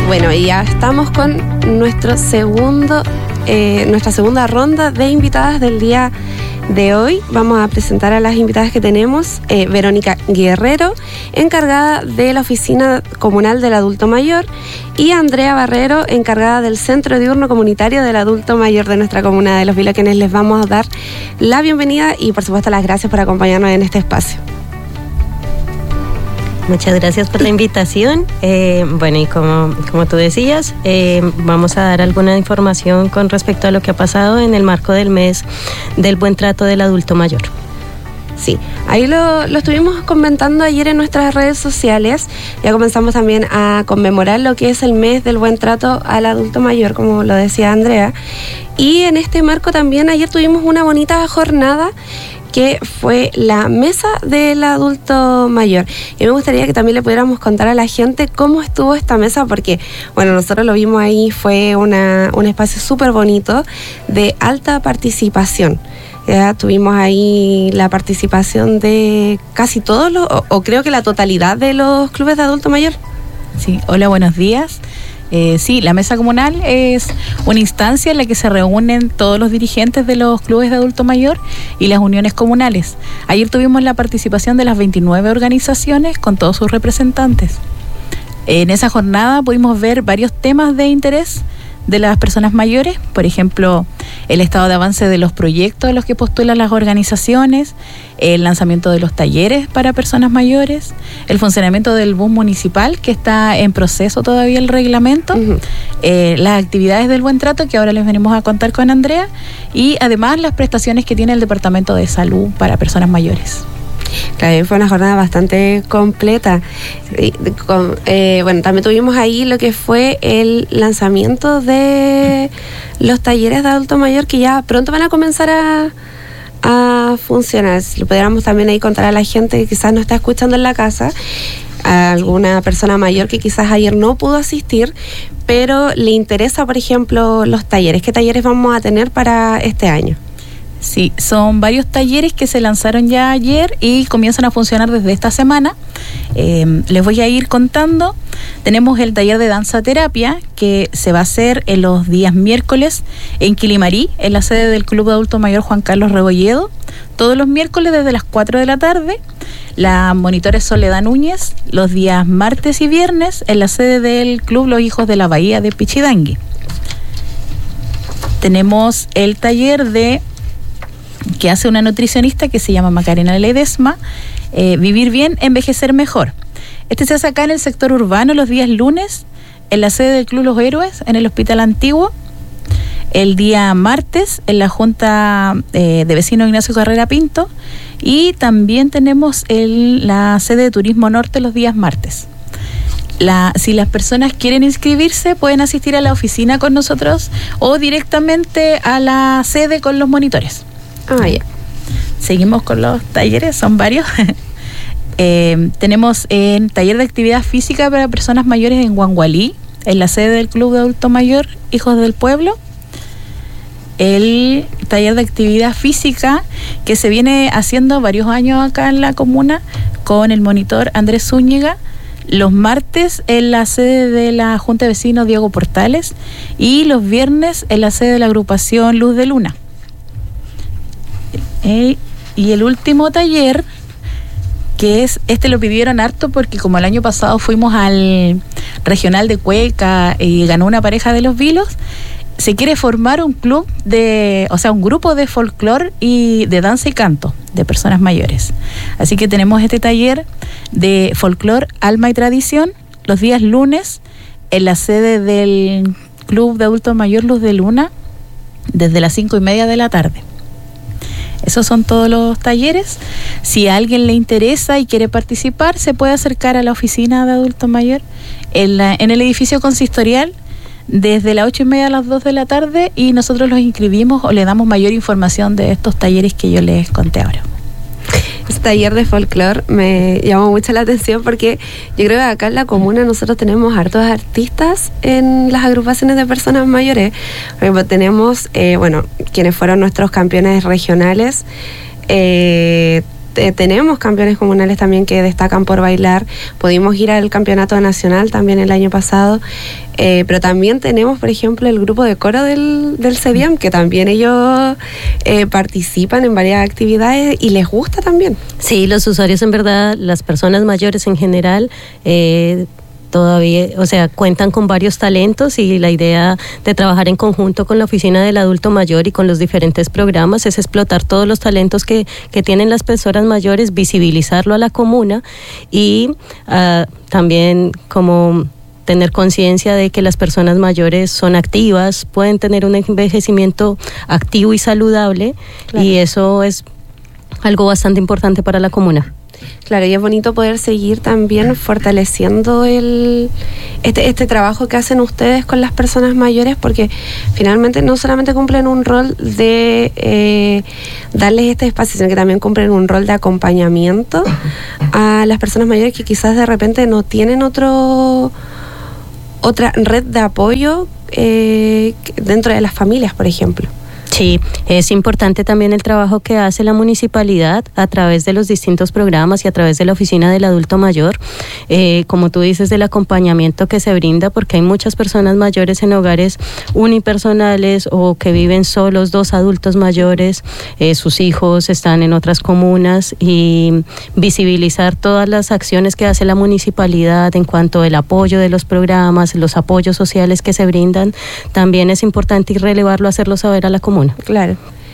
Bueno, y ya estamos con nuestra segunda ronda de invitadas del día de hoy. Vamos a presentar a las invitadas que tenemos. Verónica Guerrero, encargada de la Oficina Comunal del Adulto Mayor, y Andrea Barrero, encargada del Centro Diurno Comunitario del Adulto Mayor de nuestra comuna de Los Vilos, quienes les vamos a dar la bienvenida y por supuesto las gracias por acompañarnos en este espacio. Muchas gracias por la invitación. Bueno, y como tú decías, vamos a dar alguna información con respecto a lo que ha pasado en el marco del mes del buen trato del adulto mayor. Sí, ahí lo estuvimos comentando ayer en nuestras redes sociales. Ya comenzamos también a conmemorar lo que es el mes del buen trato al adulto mayor, como lo decía Andrea. Y en este marco también ayer tuvimos una bonita jornada que fue la mesa del adulto mayor. Y me gustaría que también le pudiéramos contar a la gente cómo estuvo esta mesa, porque, bueno, nosotros lo vimos ahí, fue un espacio súper bonito de alta participación. Ya tuvimos ahí la participación de casi todos o creo que la totalidad de los clubes de adulto mayor. Sí, hola, buenos días. Sí, la mesa comunal es una instancia en la que se reúnen todos los dirigentes de los clubes de adulto mayor y las uniones comunales. Ayer tuvimos la participación de las 29 organizaciones con todos sus representantes. En esa jornada pudimos ver varios temas de interés de las personas mayores, por ejemplo, el estado de avance de los proyectos a los que postulan las organizaciones, el lanzamiento de los talleres para personas mayores, el funcionamiento del bus municipal, que está en proceso todavía el reglamento, las actividades del buen trato, que ahora les venimos a contar con Andrea, y además las prestaciones que tiene el Departamento de Salud para personas mayores. Claro, fue una jornada bastante completa. Bueno, también tuvimos ahí lo que fue el lanzamiento de los talleres de adulto mayor, que ya pronto van a comenzar a funcionar. Si lo pudiéramos también ahí contar a la gente que quizás no está escuchando en la casa, a alguna persona mayor que quizás ayer no pudo asistir, pero le interesa, por ejemplo, los talleres. ¿Qué talleres vamos a tener para este año? Sí, son varios talleres que se lanzaron ya ayer y comienzan a funcionar desde esta semana. Les voy a ir contando. Tenemos el taller de danza terapia que se va a hacer en los días miércoles en Quilimarí, en la sede del Club de Adulto Mayor Juan Carlos Rebolledo, todos los miércoles desde las 4 de la tarde. La monitora es Soledad Núñez, los días martes y viernes en la sede del Club Los Hijos de la Bahía de Pichidangui. Tenemos el taller que hace una nutricionista que se llama Macarena Ledesma, Vivir Bien, Envejecer Mejor. Este se hace acá en el sector urbano los días lunes, en la sede del Club Los Héroes, en el Hospital Antiguo. El día martes, en la Junta de Vecinos Ignacio Carrera Pinto. Y también tenemos la sede de Turismo Norte los días martes. Si las personas quieren inscribirse, pueden asistir a la oficina con nosotros o directamente a la sede con los monitores. Ya. Seguimos con los talleres, son varios. Tenemos el taller de actividad física para personas mayores en Guangualí, en la sede del Club de Adulto Mayor Hijos del Pueblo. El taller de actividad física que se viene haciendo varios años acá en la comuna con el monitor Andrés Zúñiga, los martes en la sede de la Junta de Vecinos Diego Portales y los viernes en la sede de la agrupación Luz de Luna. Y el último taller, que lo pidieron harto porque como el año pasado fuimos al regional de Cueca y ganó una pareja de Los Vilos, se quiere formar un grupo de folclore y de danza y canto de personas mayores. Así que tenemos este taller de folclore, alma y tradición los días lunes en la sede del Club de Adultos Mayor Luz de Luna desde las 5:30 de la tarde. Esos son todos los talleres. Si a alguien le interesa y quiere participar, se puede acercar a la oficina de adulto mayor en el edificio consistorial desde las 8:30 a las 2 de la tarde y nosotros los inscribimos o le damos mayor información de estos talleres que yo les conté ahora. Este taller de folclore me llamó mucho la atención porque yo creo que acá en la comuna nosotros tenemos hartos artistas en las agrupaciones de personas mayores. Por ejemplo, tenemos, quienes fueron nuestros campeones regionales, tenemos campeones comunales también que destacan por bailar. Pudimos ir al campeonato nacional también el año pasado, pero también tenemos, por ejemplo, el grupo de coro del CEDIAM, que también ellos participan en varias actividades y les gusta también. Sí, los usuarios, en verdad, las personas mayores en general, todavía, o sea, cuentan con varios talentos, y la idea de trabajar en conjunto con la Oficina del Adulto Mayor y con los diferentes programas es explotar todos los talentos que tienen las personas mayores, visibilizarlo a la comuna, y también como tener conciencia de que las personas mayores son activas, pueden tener un envejecimiento activo y saludable, claro. Y eso es algo bastante importante para la comuna. Claro, y es bonito poder seguir también fortaleciendo este trabajo que hacen ustedes con las personas mayores, porque finalmente no solamente cumplen un rol de darles este espacio, sino que también cumplen un rol de acompañamiento a las personas mayores que quizás de repente no tienen otra red de apoyo dentro de las familias, por ejemplo. Sí, es importante también el trabajo que hace la municipalidad a través de los distintos programas y a través de la Oficina del Adulto Mayor, como tú dices, del acompañamiento que se brinda, porque hay muchas personas mayores en hogares unipersonales o que viven solos, 2 adultos mayores, sus hijos están en otras comunas, y visibilizar todas las acciones que hace la municipalidad en cuanto al apoyo de los programas, los apoyos sociales que se brindan, también es importante, y relevarlo, hacerlo saber a la comuna. Claro.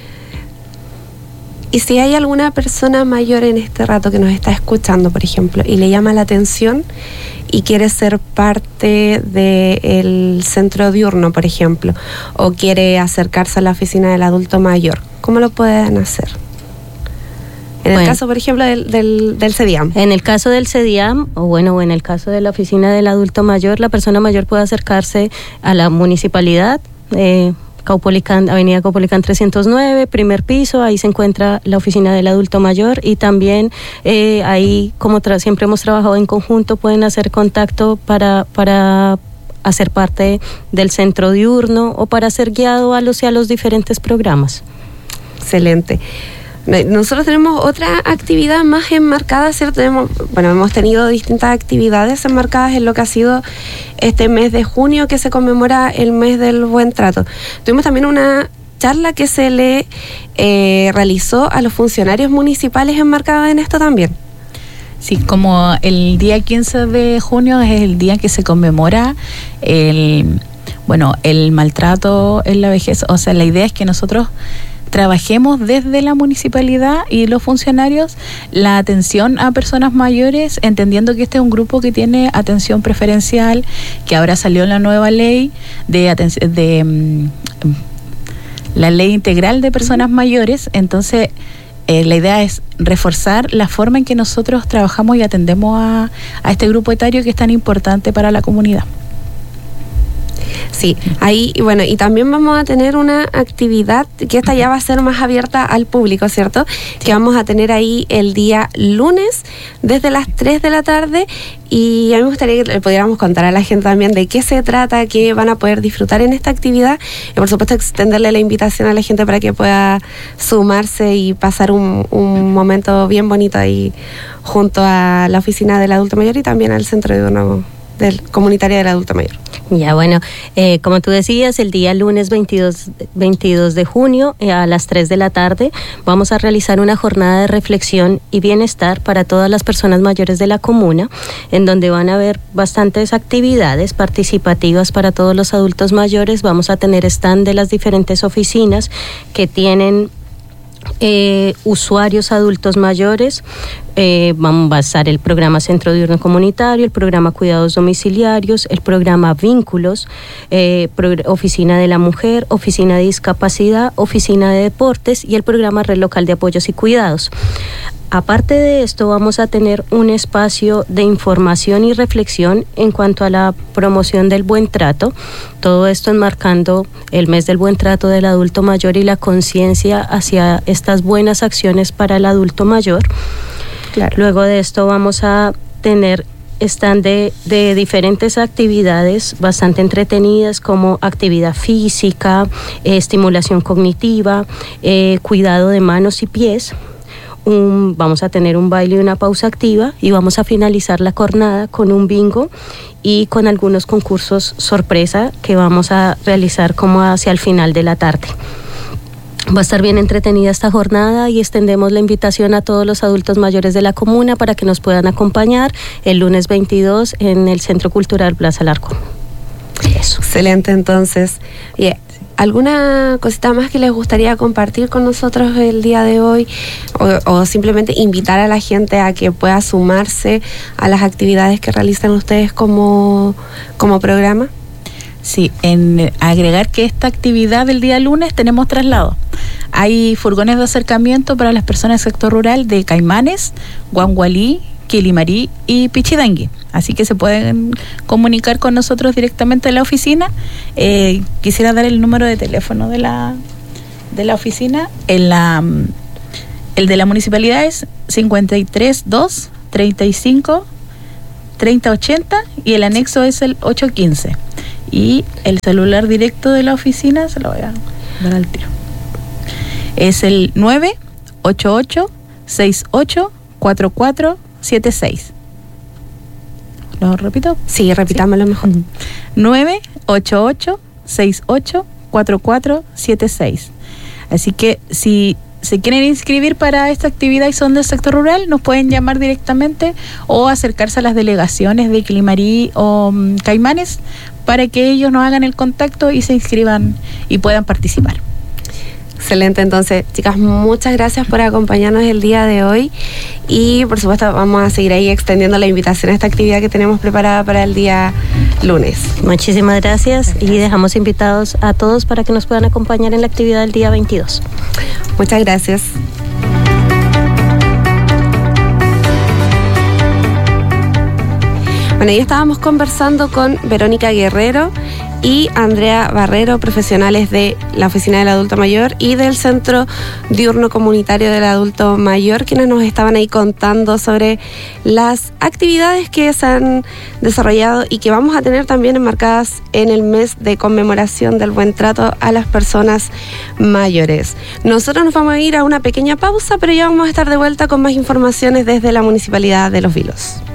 Y si hay alguna persona mayor en este rato que nos está escuchando, por ejemplo, y le llama la atención y quiere ser parte del centro diurno, por ejemplo, o quiere acercarse a la Oficina del Adulto Mayor, ¿cómo lo pueden hacer? En el caso, por ejemplo, del CEDIAM. En el caso del CEDIAM, o en el caso de la Oficina del Adulto Mayor, la persona mayor puede acercarse a la municipalidad, Avenida Caupolicán 309, primer piso, ahí se encuentra la Oficina del Adulto Mayor, y también ahí, como siempre hemos trabajado en conjunto, pueden hacer contacto para hacer parte del centro diurno o para ser guiado a los diferentes programas. Excelente. Nosotros tenemos otra actividad más enmarcada, ¿cierto? Hemos tenido distintas actividades enmarcadas en lo que ha sido este mes de junio, que se conmemora el mes del buen trato. Tuvimos también una charla que se le realizó a los funcionarios municipales enmarcada en esto también. Sí, como el día 15 de junio es el día que se conmemora el maltrato en la vejez. O sea, la idea es que nosotros trabajemos desde la municipalidad y los funcionarios la atención a personas mayores, entendiendo que este es un grupo que tiene atención preferencial, que ahora salió la nueva ley la ley integral de personas mayores. Entonces la idea es reforzar la forma en que nosotros trabajamos y atendemos a este grupo etario que es tan importante para la comunidad. Sí, ahí, y también vamos a tener una actividad que esta ya va a ser más abierta al público, ¿cierto? Sí. Que vamos a tener ahí el día lunes desde las 3 de la tarde, y a mí me gustaría que le pudiéramos contar a la gente también de qué se trata, qué van a poder disfrutar en esta actividad, y por supuesto extenderle la invitación a la gente para que pueda sumarse y pasar un momento bien bonito ahí junto a la Oficina del Adulto Mayor y también al Centro del Comunitario del Adulto Mayor. Ya, como tú decías, el día lunes 22 de junio a las 3 de la tarde vamos a realizar una jornada de reflexión y bienestar para todas las personas mayores de la comuna, en donde van a haber bastantes actividades participativas para todos los adultos mayores. Vamos a tener stand de las diferentes oficinas que tienen usuarios adultos mayores. Vamos a basar el programa Centro Diurno Comunitario, el programa Cuidados Domiciliarios, el programa Vínculos, Oficina de la Mujer, Oficina de Discapacidad, Oficina de Deportes y el programa Red Local de Apoyos y Cuidados. Aparte de esto, vamos a tener un espacio de información y reflexión en cuanto a la promoción del buen trato. Todo esto enmarcando el mes del buen trato del adulto mayor y la conciencia hacia estas buenas acciones para el adulto mayor. Claro. Luego de esto vamos a tener stand de diferentes actividades bastante entretenidas, como actividad física, estimulación cognitiva, cuidado de manos y pies, vamos a tener un baile y una pausa activa, y vamos a finalizar la jornada con un bingo y con algunos concursos sorpresa que vamos a realizar como hacia el final de la tarde. Va a estar bien entretenida esta jornada y extendemos la invitación a todos los adultos mayores de la comuna para que nos puedan acompañar el lunes 22 en el Centro Cultural Plaza Alarcón. Eso. Excelente, entonces. ¿Alguna cosita más que les gustaría compartir con nosotros el día de hoy? O simplemente invitar a la gente a que pueda sumarse a las actividades que realizan ustedes como programa. Sí, en agregar que esta actividad del día lunes tenemos traslado. Hay furgones de acercamiento para las personas del sector rural de Caimanes, Guangualí, Quilimarí y Pichidangui. Así que se pueden comunicar con nosotros directamente en la oficina. Quisiera dar el número de teléfono de la oficina. El de la municipalidad es 53-2 35 3080 y el anexo es el 815. Y el celular directo de la oficina se lo voy a dar al tiro. Es el 988-684476. ¿Lo repito? Sí, repitámoslo mejor. 988-684476. Así que si se quieren inscribir para esta actividad y son del sector rural, nos pueden llamar directamente o acercarse a las delegaciones de Quilimarí o Caimanes para que ellos nos hagan el contacto y se inscriban y puedan participar. Excelente, entonces, chicas, muchas gracias por acompañarnos el día de hoy y por supuesto vamos a seguir ahí extendiendo la invitación a esta actividad que tenemos preparada para el día lunes. Muchísimas gracias y dejamos invitados a todos para que nos puedan acompañar en la actividad del día 22. Muchas gracias. Bueno, ya estábamos conversando con Verónica Guerrero y Andrea Barrero, profesionales de la Oficina del Adulto Mayor y del Centro Diurno Comunitario del Adulto Mayor, quienes nos estaban ahí contando sobre las actividades que se han desarrollado y que vamos a tener también enmarcadas en el mes de conmemoración del buen trato a las personas mayores. Nosotros nos vamos a ir a una pequeña pausa, pero ya vamos a estar de vuelta con más informaciones desde la Municipalidad de Los Vilos.